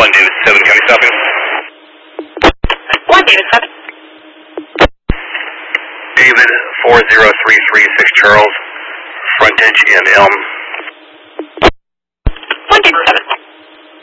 1 David 7, county stopping. 1 David 7. David 40336 Charles, frontage in Elm. 1 David 7.